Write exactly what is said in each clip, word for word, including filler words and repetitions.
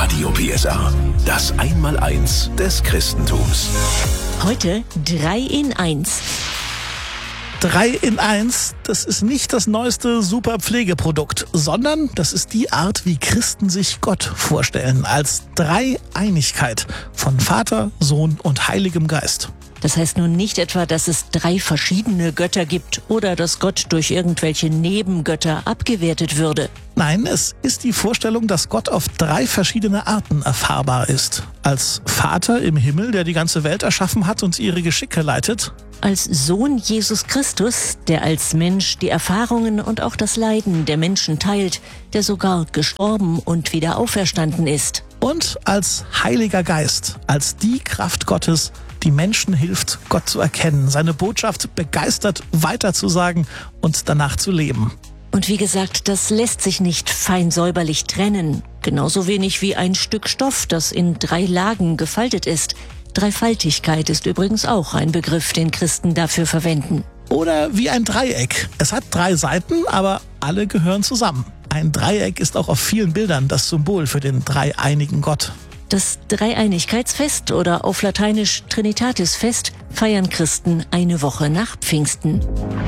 Radio P S R, das Einmaleins des Christentums. Heute drei in eins. Drei in eins, das ist nicht das neueste Superpflegeprodukt, sondern das ist die Art, wie Christen sich Gott vorstellen, als Dreieinigkeit von Vater, Sohn und Heiligem Geist. Das heißt nun nicht etwa, dass es drei verschiedene Götter gibt oder dass Gott durch irgendwelche Nebengötter abgewertet würde. Nein, es ist die Vorstellung, dass Gott auf drei verschiedene Arten erfahrbar ist. Als Vater im Himmel, der die ganze Welt erschaffen hat und ihre Geschicke leitet. Als Sohn Jesus Christus, der als Mensch die Erfahrungen und auch das Leiden der Menschen teilt, der sogar gestorben und wieder auferstanden ist. Und als Heiliger Geist, als die Kraft Gottes, die Menschen hilft, Gott zu erkennen, seine Botschaft begeistert weiterzusagen und danach zu leben. Und wie gesagt, das lässt sich nicht fein säuberlich trennen. Genauso wenig wie ein Stück Stoff, das in drei Lagen gefaltet ist. Dreifaltigkeit ist übrigens auch ein Begriff, den Christen dafür verwenden. Oder wie ein Dreieck. Es hat drei Seiten, aber alle gehören zusammen. Ein Dreieck ist auch auf vielen Bildern das Symbol für den dreieinigen Gott. Das Dreieinigkeitsfest oder auf Lateinisch Trinitatisfest feiern Christen eine Woche nach Pfingsten.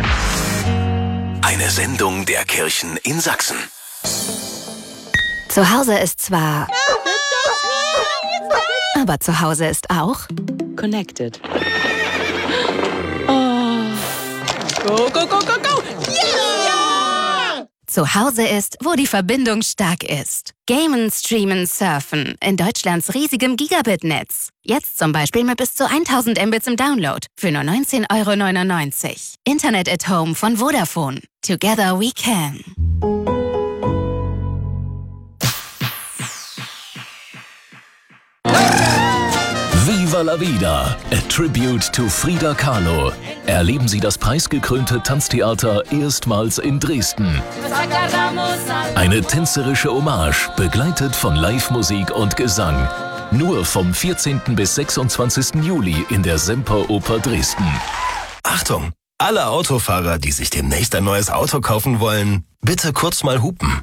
Eine Sendung der Kirchen in Sachsen. Zu Hause ist zwar... aber zu Hause ist auch... Connected. Go, go, go, go, go! Yeah! Zu Hause ist, wo die Verbindung stark ist. Gamen, streamen, surfen in Deutschlands riesigem Gigabit-Netz. Jetzt zum Beispiel mit bis zu tausend Mbits im Download für nur neunzehn Euro neunundneunzig. Internet at Home von Vodafone. Together we can. Viva la Vida, a tribute to Frida Kahlo. Erleben Sie das preisgekrönte Tanztheater erstmals in Dresden. Eine tänzerische Hommage, begleitet von Live-Musik und Gesang. Nur vom vierzehnten bis sechsundzwanzigsten Juli in der Semperoper Dresden. Achtung! Alle Autofahrer, die sich demnächst ein neues Auto kaufen wollen, bitte kurz mal hupen.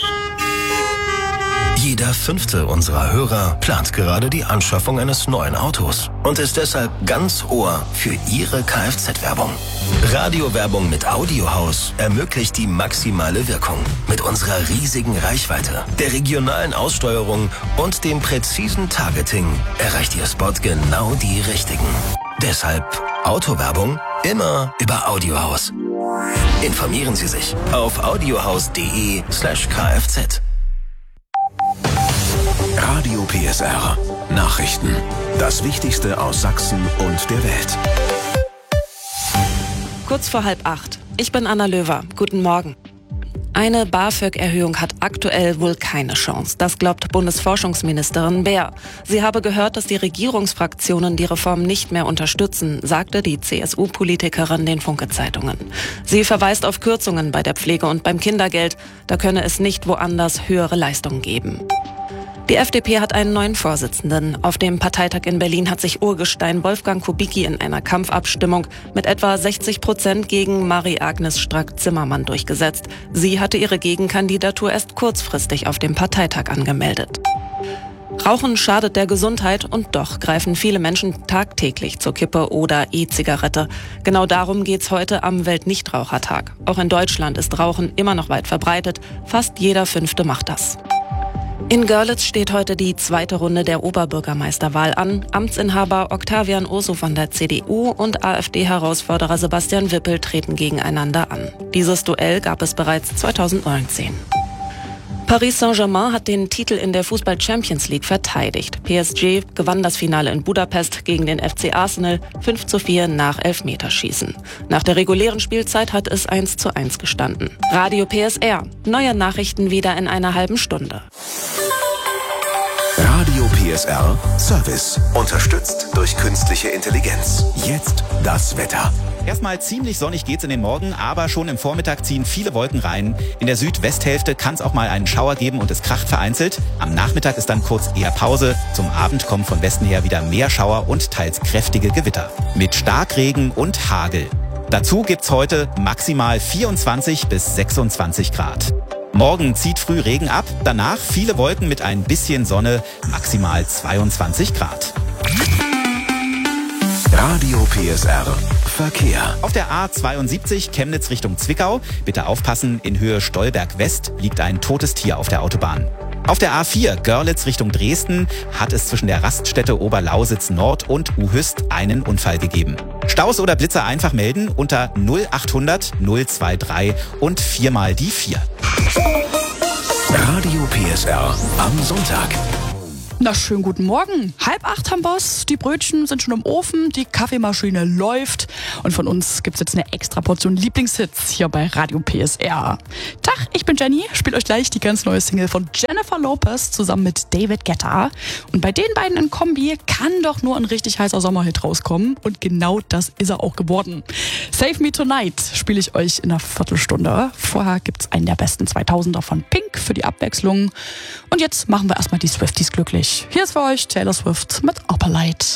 Jeder fünfte unserer Hörer plant gerade die Anschaffung eines neuen Autos und ist deshalb ganz Ohr für Ihre Kfz-Werbung. Radiowerbung mit Audiohaus ermöglicht die maximale Wirkung. Mit unserer riesigen Reichweite, der regionalen Aussteuerung und dem präzisen Targeting erreicht Ihr Spot genau die Richtigen. Deshalb Autowerbung immer über Audiohaus. Informieren Sie sich auf audiohaus.de slash kfz. Radio P S R. Nachrichten. Das Wichtigste aus Sachsen und der Welt. Kurz vor halb acht. Ich bin Anna Löwer. Guten Morgen. Eine BAföG-Erhöhung hat aktuell wohl keine Chance. Das glaubt Bundesforschungsministerin Beer. Sie habe gehört, dass die Regierungsfraktionen die Reform nicht mehr unterstützen, sagte die C S U-Politikerin den Funke-Zeitungen. Sie verweist auf Kürzungen bei der Pflege und beim Kindergeld. Da könne es nicht woanders höhere Leistungen geben. Die F D P hat einen neuen Vorsitzenden. Auf dem Parteitag in Berlin hat sich Urgestein Wolfgang Kubicki in einer Kampfabstimmung mit etwa sechzig Prozent gegen Marie-Agnes Strack-Zimmermann durchgesetzt. Sie hatte ihre Gegenkandidatur erst kurzfristig auf dem Parteitag angemeldet. Rauchen schadet der Gesundheit und doch greifen viele Menschen tagtäglich zur Kippe oder E-Zigarette. Genau darum geht's heute am Weltnichtrauchertag. Auch in Deutschland ist Rauchen immer noch weit verbreitet. Fast jeder Fünfte macht das. In Görlitz steht heute die zweite Runde der Oberbürgermeisterwahl an. Amtsinhaber Octavian Urso von der C D U und AfD-Herausforderer Sebastian Wippel treten gegeneinander an. Dieses Duell gab es bereits zweitausendneunzehn. Paris Saint-Germain hat den Titel in der Fußball-Champions League verteidigt. P S G gewann das Finale in Budapest gegen den F C Arsenal fünf zu vier nach Elfmeterschießen. Nach der regulären Spielzeit hat es eins zu eins gestanden. Radio P S R. Neue Nachrichten wieder in einer halben Stunde. Radio P S R Service. Unterstützt durch künstliche Intelligenz. Jetzt das Wetter. Erstmal ziemlich sonnig geht's in den Morgen, aber schon im Vormittag ziehen viele Wolken rein. In der Südwesthälfte kann es auch mal einen Schauer geben und es kracht vereinzelt. Am Nachmittag ist dann kurz eher Pause. Zum Abend kommen von Westen her wieder mehr Schauer und teils kräftige Gewitter. Mit Starkregen und Hagel. Dazu gibt's heute maximal vierundzwanzig bis sechsundzwanzig Grad. Morgen zieht früh Regen ab, danach viele Wolken mit ein bisschen Sonne, maximal zweiundzwanzig Grad. Radio P S R Verkehr. Auf der A zweiundsiebzig Chemnitz Richtung Zwickau. Bitte aufpassen, in Höhe Stolberg West liegt ein totes Tier auf der Autobahn. Auf der A vier Görlitz Richtung Dresden hat es zwischen der Raststätte Oberlausitz Nord und Uhüst einen Unfall gegeben. Staus oder Blitzer einfach melden unter null achthundert null drei drei und viermal die vier. Radio P S R am Sonntag. Na, schönen guten Morgen. Halb acht haben wir's. Die Brötchen sind schon im Ofen, die Kaffeemaschine läuft. Und von uns gibt's jetzt eine extra Portion Lieblingshits hier bei Radio P S R. Tag, ich bin Jenny, spiele euch gleich die ganz neue Single von Jennifer Lopez zusammen mit David Guetta. Und bei den beiden in Kombi kann doch nur ein richtig heißer Sommerhit rauskommen. Und genau das ist er auch geworden. Save Me Tonight spiele ich euch in einer Viertelstunde. Vorher gibt's einen der besten zweitausender von Pink für die Abwechslung. Und jetzt machen wir erstmal die Swifties glücklich. Hier ist für euch Taylor Swift mit Upper Light.